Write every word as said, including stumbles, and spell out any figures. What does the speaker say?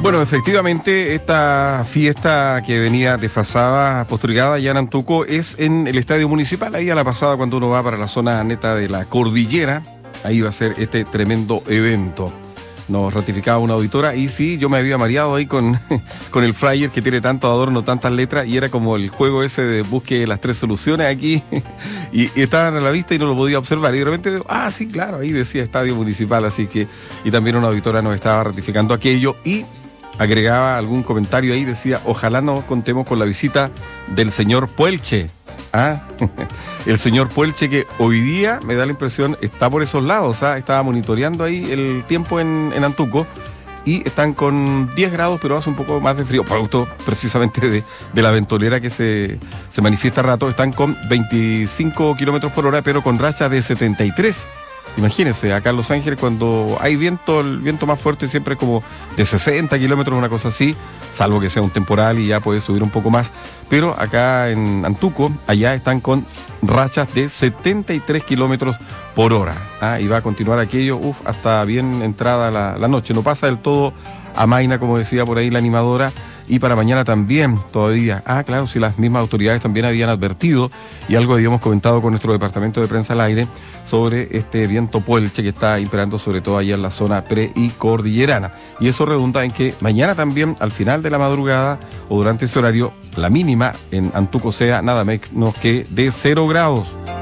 Bueno, efectivamente, esta fiesta que venía desfasada, postergada ya en Antuco, es en el Estadio Municipal. Ahí a la pasada, cuando uno va para la zona neta de la cordillera, ahí va a ser este tremendo evento. Nos ratificaba una auditora y sí, yo me había mareado ahí con, con el flyer que tiene tanto adorno, tantas letras, y era como el juego ese de busque las tres soluciones aquí, y, y estaban a la vista y no lo podía observar, y de repente digo, ah, sí, claro, ahí decía Estadio Municipal, así que, y también una auditora nos estaba ratificando aquello, y agregaba algún comentario ahí, decía, ojalá no contemos con la visita del señor Puelche. Ah, el señor Puelche, que hoy día me da la impresión está por esos lados, ¿ah? Estaba monitoreando ahí el tiempo en, en Antuco y están con diez grados, pero hace un poco más de frío, producto precisamente de, de la ventolera que se, se manifiesta a rato. Están con veinticinco kilómetros por hora, pero con rachas de setenta y tres. Imagínense, acá en Los Ángeles cuando hay viento, el viento más fuerte siempre es como de sesenta kilómetros, una cosa así, salvo que sea un temporal y ya puede subir un poco más. Pero acá en Antuco, allá están con rachas de setenta y tres kilómetros por hora. ¿Ah? Y va a continuar aquello, uf, hasta bien entrada la, la noche. No pasa del todo amaina, como decía por ahí la animadora. Y para mañana también, todavía. Ah, claro, si las mismas autoridades también habían advertido, y algo habíamos comentado con nuestro departamento de prensa al aire, sobre este viento Puelche que está imperando sobre todo allá en la zona pre y cordillerana. Y eso redunda en que mañana también, al final de la madrugada o durante ese horario, la mínima en Antuco sea nada menos que de cero grados.